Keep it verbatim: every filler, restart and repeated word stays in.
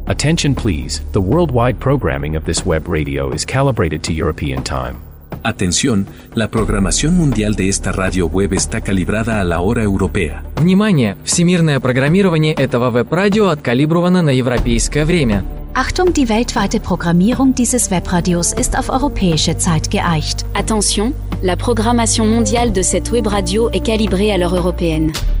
Attention please, the worldwide programming of this web radio is calibrated to European time. Atención, la programación mundial de esta radio web está calibrada a la hora europea. Внимание! Всемирное программирование этого веб-радио откалибровано на европейское время. Achtung, die weltweite Programmierung dieses Webradios ist auf europäische Zeit geeicht. Attention, la programmation mondiale de cette web radio est calibrée à l'heure européenne.